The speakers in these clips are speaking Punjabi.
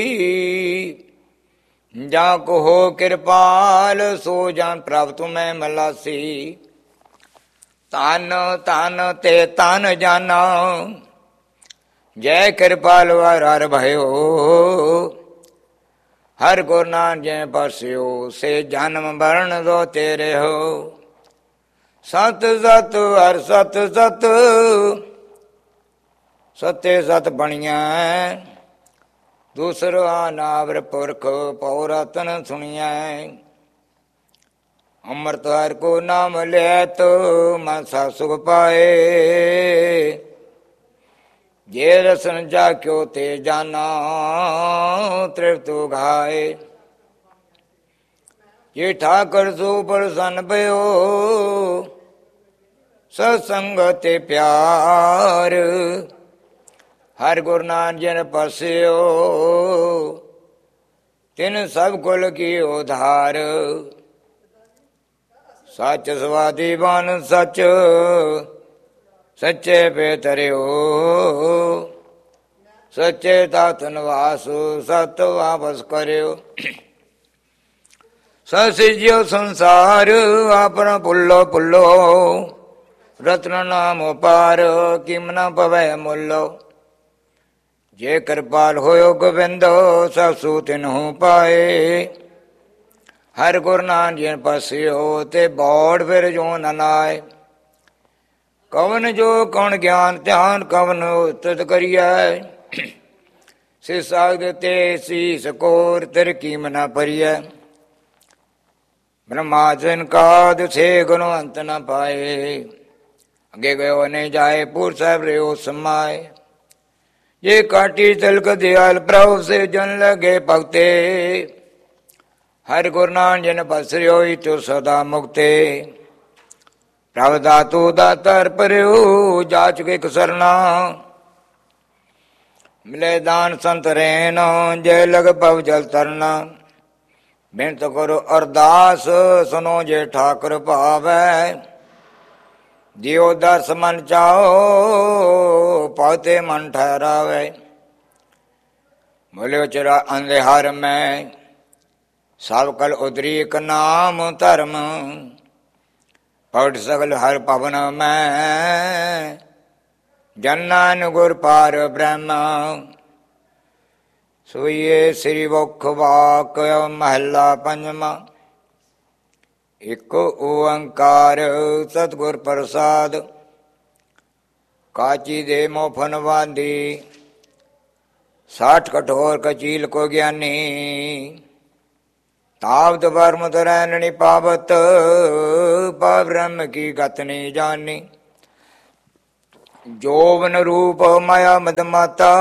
ਜਾਂ ਕੋ ਹੋ ਕਿਰਪਾਲ ਸੋ ਜਾਨ ਪ੍ਰਭ ਤੁਮੈ ਮਲਾਸੀ। ਧਨ ਧਨ ਤੇ ਤਨ ਜਾਨਾ ਜੈ ਕਿਰਪਾਲ ਵਾਰ ਹਰ ਭਇਓ। ਹਰ ਗੁਰ ਨਾਨਕ ਜੈ ਬਸਿਓ ਸੇ ਜਨਮ ਮਰਨ ਦੋ ਤੇਰੇ ਹੋ। ਸਤ ਸਤ ਹਰ ਸਤ ਸਤ ਸਤੇ ਸਤ ਬਣੀਐ। ਦੂਸਰਾ ਨਾਵਰ ਪੁਰਖ ਪਉ ਰਤਨ ਸੁਣੀਐ। ਅੰਮ੍ਰਿਤ ਹਰਿ ਕੋ ਨਾਮ ਲੈਤ ਮਨਸਾ ਸੁਖ ਪਾਏ। ਜੇ ਰਸਨ ਜਾ ਕਿਉ ਤੇ ਜਾਨਾ ਤ੍ਰਿਪਤ ਗਾਏ। ਜੇ ਠਾਕਰ ਸੋ ਪ੍ਰਸੰਨ ਭਇਓ ਸਤਸੰਗ ਤੇ ਪਿਆਰ। ਹਰਿ ਗੁਰੂ ਨਾਨਕ ਜਿਨ ਪਸਿਓ ਤਿਨ ਸਭ ਕੁਲ ਕੀ ਉਧਾਰ। ਸੱਚ ਸਵਾਦੀ ਬਨ ਸੱਚ ਸੱਚੇ ਪੇ ਤਰਿਓ। ਸੱਚੇ ਤਤ ਨਿਵਾਸ ਸਤ ਵਾਪਸ ਕਰਿਓ। ਸਸਿਜਿਓ ਸੰਸਾਰ ਆਪਣਾ ਭੁੱਲੋ ਭੁੱਲੋ। ਰਤਨ ਨਾਮ ਉਪਾਰ ਕਿਮ ਨ ਪਵੈ ਮੁੱਲੋ। ਜੇ ਕਿਰਪਾਲ ਹੋਇਓ ਗੋਬਿੰਦ ਸਭ ਸੂ ਤਿਨਹੁ ਪਾਏ। ਹਰਿ ਗੁਰੂ ਨਾਨਕ ਜਿਨ ਪਸਿਓ ਤੇ ਬੌੜ ਫਿਰ ਜੋ ਨ ਲਾਏ। ਕਵਨ ਜੋ ਕਉਣ ਗਿਆਨ ਧਿਆਨ ਕਵਨ ਉਸਤਤ ਕਰੀਐ। ਸੇ ਸਾਗਦ ਤੇ ਸੀਸ ਕੋਰ ਤਿਰ ਕੀਮ ਨ ਭਰੀਐ। ਬ੍ਰਹਮਾ ਜਨ ਕਾਦ ਸੇ ਗੁਣ ਅੰਤ ਨ ਪਾਏ। ਅੱਗੇ ਗਇਓ ਨਹੀਂ ਜਾਏ ਪੂਰ ਸਾਹਿਬ ਰਿਓ ਸਮਾਏ। ਜੇ ਕਾਟੀ ਤਿਲਕ ਦਿਆਲ ਪ੍ਰਭ ਸੇ ਜਨ ਲਗੇ ਭਗਤੇ। ਹਰਿ ਗੁਰੂ ਨਾਨਕ ਜਿਨ ਬਸਰਿਓ ਇਤੁ ਸਦਾ ਮੁਕਤੇ। ਪ੍ਰਭ ਦਾਤੂ ਦਾਤਰ ਪਰਿਓ ਜਾਚ ਕੇ ਸਰਨਾ। ਮਿਲੇ ਦਾਨ ਸੰਤ ਰਹਿਨ ਜੈ ਲਗ ਪਵ ਜਲ ਤਰਨਾ। ਬੇਨਤ ਕਰੋ ਅਰਦਾਸ ਸੁਨੋ ਜੇ ਠਾਕੁਰ ਭਾਵੈ। ਜਿਉ ਦਰਸ ਮਨ ਚਾਓ ਪਾਤੇ ਮਨ ਠਹਿਰਾਵੇ। ਬੋਲਿਓ ਚਰਾ ਅੰਦੇ ਹਰ ਮੈਂ ਸਭ ਕਲ ਉਦਰੀ ਇਕ ਨਾਮ ਧਰਮ। ਪਵਟ ਸਗਲ ਹਰ ਪਵਨ ਮੈਂ ਜਨ ਗੁਰ ਪਾਰ ਬ੍ਰਹਮ। ਸੋਈਏ ਸ੍ਰੀ ਮੁਖ ਵਾਕ ਮਹੱਲਾ ਪੰਜਵਾਂ। ਇਕ ਓੰਕਾਰ ਸਤਿਗੁਰ ਪ੍ਰਸਾਦ। ਕਾਚੀ ਦੇ ਮੋਫਨ ਵਾਂਦੀ 60 ਕਠੋਰ ਕਚੀਲ ਕੋ ਗਿਆਨੀ। ਤਾਵਤ ਵਰਮ ਤਰੈਨ ਪਾਵਤ ਪਾ ਬ੍ਰਹਮ ਕੀ ਗਤ ਨੀ ਜਾਨੀ। ਜੋਵਨ ਰੂਪ ਮਾਇਆ ਮਦ ਮਾਤਾ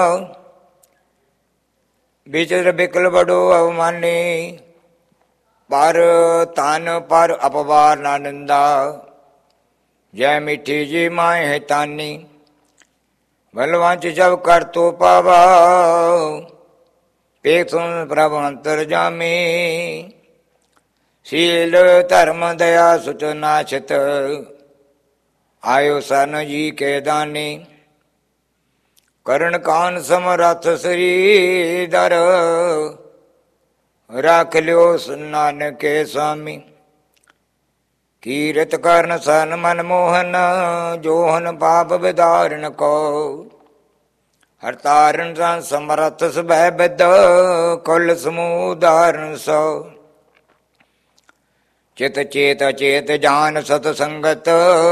ਵਿਚਰ ਬਿਕਲ ਬੜੋ ਅਵਮਾਨੀ। ਪਰ ਤਨ ਪਰ ਅਪਵਾਰ ਨਾ ਨਿੰਦਾ ਜੈ ਮਿੱਠੀ ਜੀ ਮਾਏ ਹੈ ਤਾਨੀ। ਬਲਵੰਚ ਜਬ ਕਰ ਤੋ ਪਾਵਾ ਪੇਖ ਸੁਨ ਪ੍ਰਭ ਅੰਤਰ ਜਾਮੀ। ਸ਼ੀਲ ਧਰਮ ਦਇਆ ਸੁਚ ਨਾਛਤ ਆਇਓ ਸਨ ਜੀ ਕੇ ਦਾਨੀ। ਕਰਨ ਕਾਨ ਸਮਰਥ ਸ੍ਰੀਧਰ ਰੱਖ ਲਿਓ ਨਾਨਕੇ ਸਾਮੀ। ਕੀਰਤ ਕਰਨ ਸਨ ਮਨ ਮੋਹਨ ਜੋਹਨ ਪਾਪ ਵਿਦਾਰਨ ਕੋ। ਹਰ ਤਾਰਨ ਸੰ ਸਮਰਥ ਸਭੈ ਬਿਦ ਕੁਲ ਸਮੂਹ ਧਾਰਨ ਸੋ। ਚਿਤ ਚੇਤ ਚੇਤ ਜਾਨ ਸਤ ਸੰਗਤ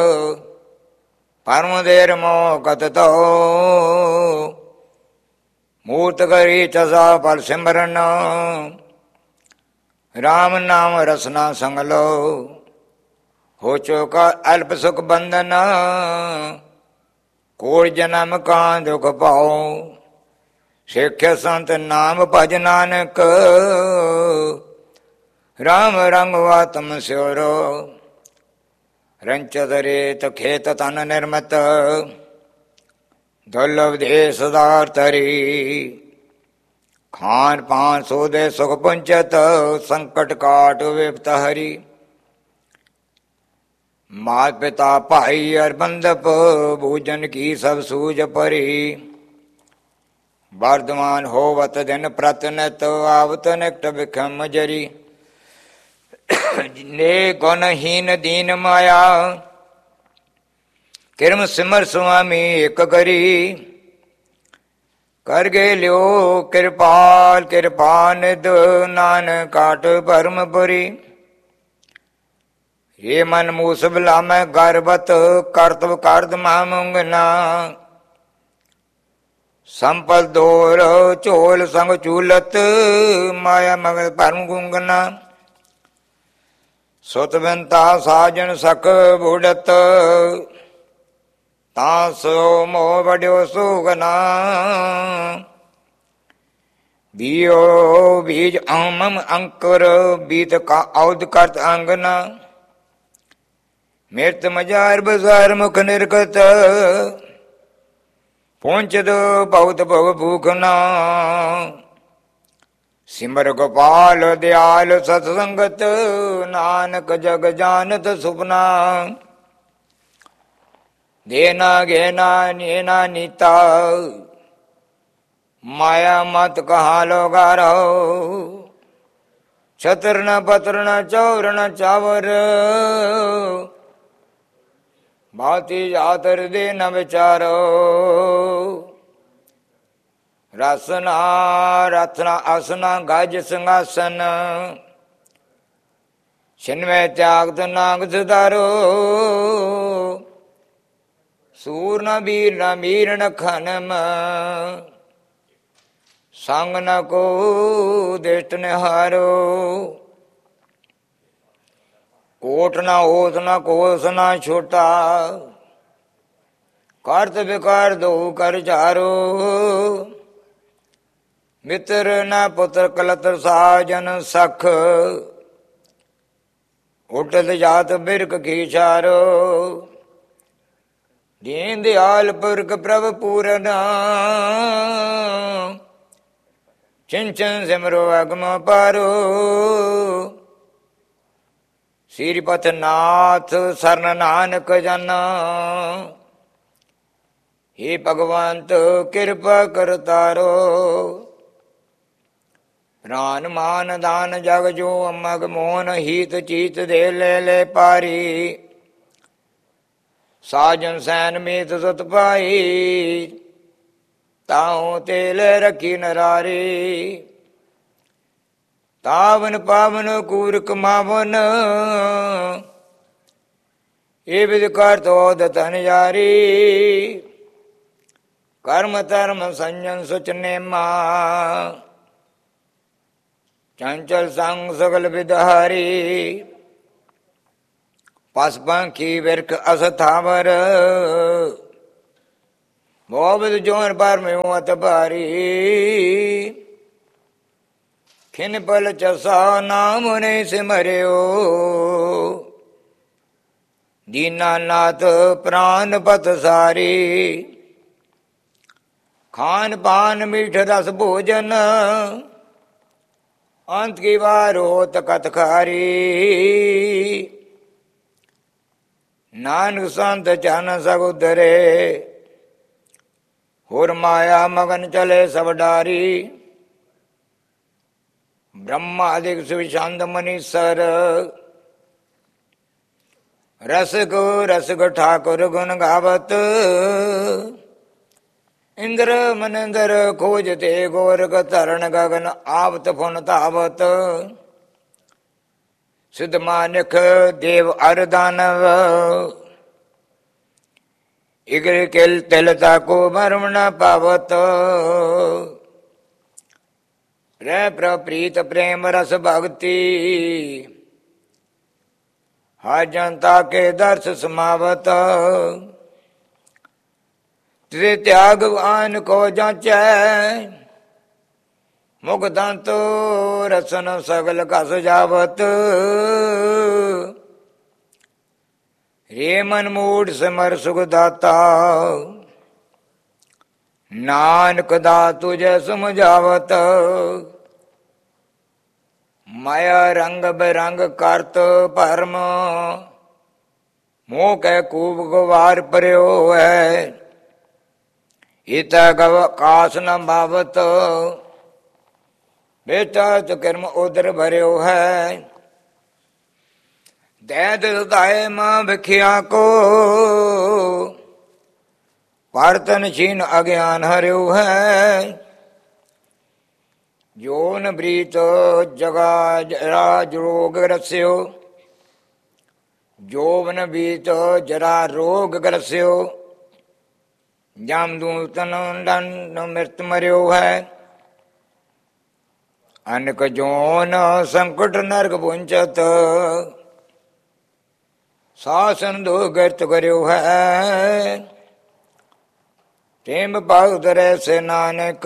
ਪਰਮ ਦੇਰ ਮੋਹ ਕਤ ਤੋ। ਮੂਰਤ ਕਰੀ ਚਸਾ ਪਰ ਸਿਮਰਨ ਰਾਮ ਨਾਮ ਰਸਨਾ ਸੰਗ ਲੋ। ਹੋ ਚੁਕਾ ਅਲਪ ਸੁਖ ਬੰਧਨ ਕੋੜ ਜਨਮ ਕਾ ਦੁਖ ਪਾਓ। ਸਿੱਖਿਆ ਸੰਤ ਨਾਮ ਭਜ ਨਾਨਕ ਰਾਮ ਰੰਗ ਵਾਤਮ ਸਿਉਰੋ। ਰੰਚਤ ਰੇਤ ਖੇਤ ਤਨ ਨਿਰਮਤ ਦੁਰਲਭ ਦੇ ਸਦਾਰ ਤਰੀ। ਖਾਨ ਪਾਨ ਸੋਦੇ ਸੁਖ ਪੁੰਚਤ ਸੰਕਟ ਕਾਟ ਵਿਪਤ ਹਰੀ। ਮਾਤ ਪਿਤਾ ਭਾਈ ਅਰ ਬੰਦਪ ਭੋਜਨ ਕੀ ਸਭ ਸੂਝ ਪਰੀ। ਵਰਦਮਾਨ ਹੋਵਤ ਦਿਨ ਪ੍ਰਤ ਨਿਤ ਆਵਤ ਨਿਕਟ ਬਿਖਮ ਜਰੀ ਨੇ ਗੁਣਹੀਨ ਦੀਨ ਮਾਇਆ ਕਿਰਮ ਸਿਮਰ ਸੁਆਮੀ ਇਕ ਕਰੀ ਕਰ ਗੇ ਲਿਓ ਕਿਰਪਾਲ ਕਿਰਪਾ ਨਿਧ ਨਾਨਕ ਕਾਟ ਭਰਮਪੁਰੀ ਇਹ ਮਨ ਮੂਸ ਬਲਾਮੈ ਗਰਬਤ ਕਰਤਵ ਕਰਦ ਮਾਮੁੰਗਨਾ ਸੰਪਲ ਦੋਰ ਝੋਲ ਸੰਗ ਚੂਲਤ ਮਾਇਆ ਮਗਨ ਭਰਮ ਗੁੰਗਨਾ ਸੁਤਵੰਤਾ ਸਾਜਨ ਸਖ ਬੁੜਤ ਤਾਂ ਸੋ ਮੋਹ ਵਡਿਓ ਸੁਗਨਾ ਬੀਓ ਬੀਜ ਆਮਮ ਅੰਕੁਰ ਬੀਤ ਕਾ ਔਦ ਕਰਤ ਅੰਗਨਾ ਮਿਰਤ ਮਜਾਰ ਬਜ਼ਾਰ ਮੁਖ ਨਿਰਗਤ ਪਹੁੰਚਦ ਬਹੁਤ ਭਵ ਭੂਖਨਾ ਸਿਮਰ ਗੋਪਾਲ ਦਿਆਲ ਸਤ ਸੰਗਤ ਨਾਨਕ ਜਗ ਜਾਨਤ ਸੁਪਨਾ ਦੇਨਾ ਗੇਨਾ ਨੀਨਾ ਨੀਤਾ ਮਾਇਆ ਮਤ ਕਹਾ ਲੋਗਾਰੋ ਛਤਰ ਨ ਪਤਰ ਨ ਚੌਰ ਨ ਚਾਵਰ ਭਾਤੀ ਜਾਤਰ ਦੇ ਨ ਵਿਚਾਰੋ ਰਸਨਾ ਰਥਨਾ ਆਸਨਾ ਗਜ ਸਿੰਘਾਸਨ ਛਿਨਵੇਂ ਤਿਆਗਤ ਨਾਗ ਸੁਧਾਰੋ ਸੂਰ ਨ ਬੀਰ ਨ ਮੀਰ ਨ ਖਨਮ ਸੰਗ ਨ ਕੋ ਦੇਸ਼ਟ ਨਿਹਾਰੋ ਕੋਟ ਨ ਹੋਸ ਨ ਕੋਸ ਨ ਛੋਟਾ ਕਰਤ ਵਿਕਾਰ ਦੋ ਕਰ ਚਾਰੋ ਮਿੱਤਰ ਨ ਪੁੱਤਰ ਕਲਤਰ ਸਾਜਨ ਸਖ ਉਟਲ ਜਾਤ ਬਿਰਕ ਕੀ ਚਾਰੋ ਦੀਨ ਦਿਆਲ ਪੁਰਖ ਪ੍ਰਭ ਪੂਰਨਾ ਚਿੰਚਨ ਸਿਮਰੋ ਅਗਮ ਪਾਰੋ ਸਿਰਿਪਤ ਨਾਥ ਸਰਨ ਨਾਨਕ ਜਨ ਹੇ ਭਗਵੰਤ ਕਿਰਪਾ ਕਰ ਤਾਰੋ ਪ੍ਰਾਨ ਮਾਨ ਦਾਨ ਜਗ ਜੋ ਅਮਗ ਮੋਹਨ ਹੀਤ ਚੀਤ ਦੇ ਲੈ ਲੈ ਪਾਰੀ ਸਾਜਨ ਸੈਨ ਮੀਤ ਸੁਤ ਪਾਈ ਤਾਉ ਤੇ ਲੈ ਰਖੀ ਨਰਾਰੀ ਤਾਵਨ ਪਾਵਨ ਕੂਰ ਕਮਾਵਨ ਇਹ ਵਿਦ ਕਰ ਤੋਦ ਤਨ ਯਾਰੀ ਕਰਮ ਧਰਮ ਸੰਜਨ ਸੁਚ ਨੇਮਾ ਚੰਚਲ ਸੰਗ ਸਗਲ ਵਿਦਹਾਰੀ ਪਸ ਪੰਖੀ ਵਿਰਖ ਅਸਥਾਵਰ ਮੋਬਦ ਜੋਨ ਪਰ ਮੈਂ ਅਤ ਭਾਰੀ ਖਿਨ ਪਲ ਚਸਾ ਨਾਮ ਨੇ ਸਿਮਰਿਓ ਦੀਨਾਨਾਥ ਪ੍ਰਾਨ ਪਤ ਸਾਰੀ ਖਾਨ ਪਾਨ ਮੀਠ ਰਸ ਭੋਜਨ ਅੰਤ ਕੀ ਵਾਰ ਹੋਤ ਕਤ ਖਾਰੀ ਨਾਨਕ ਸੰਤ ਚਨ ਸਗੁਦਰੇ ਹੋਰ ਮਾਇਆ ਮਗਨ ਚਲੇ ਸਭ ਡਾਰੀ ਬ੍ਰਹਮਾਦਿਕ ਸੁਵਿਛੰਦ ਮਨੀਸਰ ਰਸਗ ਠਾਕੁਰ ਗੁਣ ਗਾਵਤ ਇੰਦਰ ਮਨਿੰਦਰ ਖੋਜ ਤੇ ਗੋਰਖ ਧਰਨ ਗਗਨ ਆਵਤ ਫੁਨ ਧਾਵਤ ਸਿਧ ਮਾਨਿਕ ਦੇਵ ਅਰ ਦਾਨਵ ਇਗਰ ਕਿਲ ਤਿਲ ਤਾਕੋ ਮਰਮ ਨ ਪਾਵਤ ਰਹਿ ਪ੍ਰਪ੍ਰੀਤ ਪ੍ਰੇਮ ਰਸ ਭਗਤੀ ਹਰ ਜਨਤਾ ਕੇ ਦਰਸ ਸਮਾਵਤ ਤੇਰੇ ਤਿਆਗਵਾਨ ਕੋ ਜਾਂਚੈ ਮੁਖ ਦੰਤੋ ਰਸਨ ਸਗਲ ਕਸ ਜਾਵਤ ਰੇ ਮਨ ਮੂੜ ਸਿਮਰ ਸੁਖ ਦਾਤਾ ਨਾਨਕ ਦਾ ਤੁਝੇ ਸਮਝਾਵਤ ਮਾਇਆ ਰੰਗ ਬਰੰਗ ਕਰਤ ਭਰਮ ਮੋਹ ਕੈ ਕੂਪ ਗਵਾਰ ਪਰਿਓ ਹੈ ਈਤਾ ਗਵ ਕਾਸ ਨ ਬਾਵਤ, ਬੇਟਾ ਚ ਕਰਮ ਉਦਰ ਭਰਿਓ ਹੈ। ਦੈਦ ਦਾਏ ਮਾਂ ਵਿਖਿਆ ਕੋ, ਪਰਤਨ ਛੀਨ ਅਗਿਆਨ ਹਰਿਓ ਹੈ। ਜੋਨ ਬ੍ਰੀਤ ਜਗਾ ਰਾਜ ਰੋਗ ਗ੍ਰਸਿਓ, ਜੋਵਨ ਬੀਤ ਜਰਾ ਰੋਗ ਗ੍ਰਸਿਓ। ਜਮ ਦੂਤਨ ਦੰਡ ਮਿਰਤ ਮਰਿਓ ਹੈ। ਅਨਕ ਜੋਨ ਸੰਕਟ ਨਰਕ ਪੁੰਚਤ, ਸਾਸਨ ਦੋ ਗਰਤ ਕਰਿਓ ਹੈ। ਟੇਮ ਭਗਤ ਰਹਿ ਨਾਨਕ,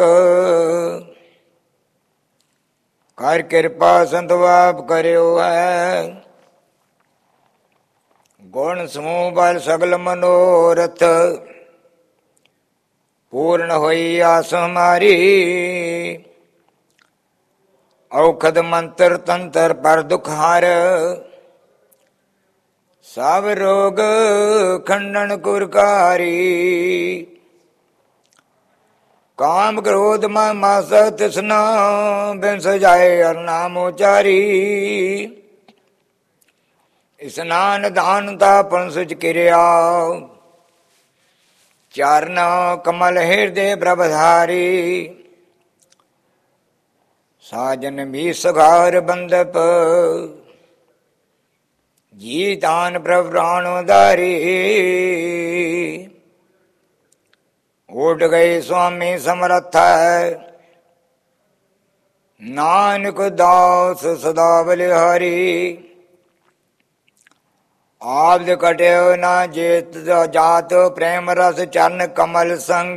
ਕਰ ਕਿਰਪਾ ਸੰਤਵਾਪ ਕਰਿਓ ਹੈ। ਗੁਣ ਸਮੂਹ ਬਲ ਸਗਲ ਮਨੋਰਥ, ਪੂਰਨ ਹੋਈ ਆਸ ਹਮਾਰੀ। ਔਖਦ ਮੰਤਰ ਤੰਤਰ ਪਰ ਦੁਖ ਹਾਰ, ਸਭ ਰੋਗ ਖੰਡਨ ਕੁਰਕਾਰੀ। ਕਾਮ ਕ੍ਰੋਧ ਮਾ ਮਾਸ ਤਿਸਨਾ, ਬਿਨ ਸਜਾਏ ਹਰ ਨਾਮ ਉਚਾਰੀ। ਇਸਨਾਨ ਦਾਨ ਤਾਪਨ ਸੁਚ ਕਿਰਿਆ, ਚਰਨ ਕਮਲ ਹਿਰਦੇ ਪ੍ਰਭਧਾਰੀ। ਸਾਜਨ ਵੀ ਸਗਾਰ ਬੰਦਪ, ਜੀ ਦਾਨ ਪ੍ਰਭ ਪ੍ਰਾਣ ਉਦਾਰੀ। ਉਠ ਗਏ ਸੁਆਮੀ ਸਮਰੱਥ ਹੈ, ਨਾਨਕ ਦਾਸ ਸਦਾ ਬਲਿਹਾਰੀ। ਆਬਦ ਕਟਿਓ ਨਾ ਜੇਤ ਜਾਤ, ਪ੍ਰੇਮ ਰਸ ਚਰਨ ਕਮਲ ਸੰਗ।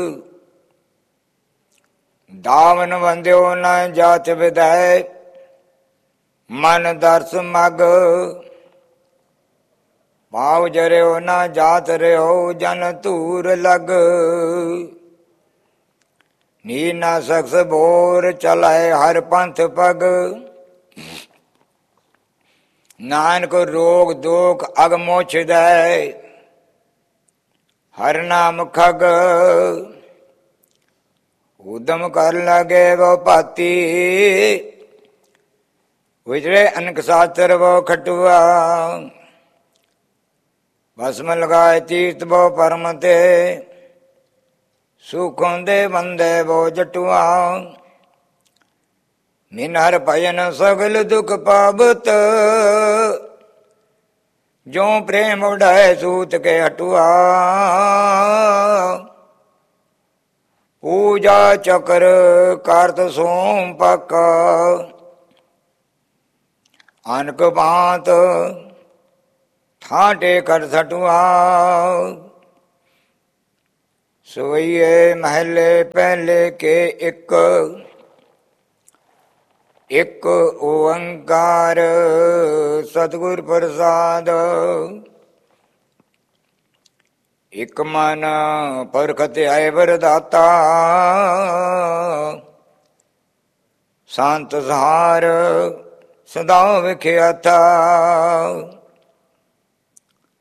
ਦਾਵਨ ਵੰਦਿਓ ਨਾ ਜਾਤ ਵਿਦੈ, ਮਨ ਦਰਸ ਮਗ। ਭਾਵ ਜਰਿਓ ਨਾ ਜਾਤ ਰਿਓ, ਜਨ ਧੂਰ ਲਗ। ਨੀ ਨਾ ਸਕਸ ਬੋਰ ਚਲਾਏ ਹਰ ਪੰਥ ਪਗ। ਨਾਨਕ ਰੋਗ ਦੋਖ ਅਗ ਮੋਛਦੈ, ਹਰ ਨਾਮ ਖਗ। ਉਦਮ ਕਰ ਲਗੇ ਵੋ ਭਾਤੀ, ਵਿਚਰੇ ਅਨਕ ਸਾਤਰ ਵੋ ਖਟੁਆ। ਭਸਮ ਲਗਾਏ ਤੀਰਥ ਬੋ ਪਰਮ ਤੇ, ਸੁਖੋਂ ਦੇ ਬੰਦੇ ਬੋ ਜਟੁਆ। ਨਿਨ ਹਰ ਭਜਨ ਸਗਲ ਦੁਖ ਪਾਵਤ, ਜੋ ਪ੍ਰੇਮ ਉਡਾਏ ਸੂਤ ਕੇ ਹਟੁਆ। ਪੂਜਾ ਚਕਰ ਕਰਤ ਸੋਮ ਪਕ, ਅਨਕ ਬਾਤ ਠਾਟੇ ਕਰ ਸਟੁਆ। ਸੋਈਏ ਮਹਲੇ ਪਹਿਲੇ ਕੇ ਇੱਕ, ਇੱਕ ਓੰਕਾਰ ਸਤਿਗੁਰ ਪ੍ਰਸਾਦ। ਇਕ ਮਨ ਪਰਖ ਧਿਆਏ ਵਰਦਾਤਾ, ਸੰਤ ਸਹਾਰ ਸਦਾ ਵਿਖਿਆਤਾ।